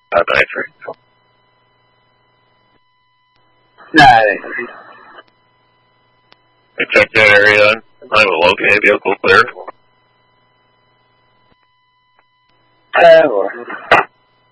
593. Nah, it ain't. I checked that area. I will locate vehicle clear. Well.